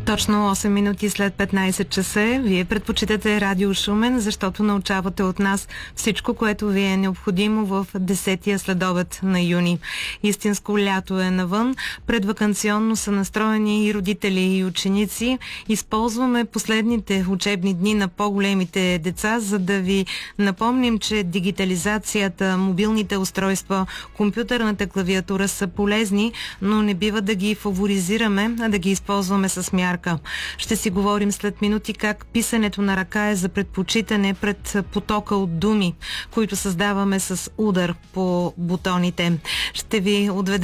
Точно 8 минути след 15 часа. Вие предпочитате Радио Шумен, защото научавате от нас всичко, което ви е необходимо в 10-тия следобед на юни. Истинско лято е навън. Предваканционно са настроени и родители, и ученици. Използваме последните учебни дни на по-големите деца, за да ви напомним, че дигитализацията, мобилните устройства, компютърната клавиатура са полезни, но не бива да ги фаворизираме, а да ги използваме с мярка. Ще си говорим след минути как писането на ръка е за предпочитане пред потока от думи, които създаваме с удар по бутоните. Ще ви отведем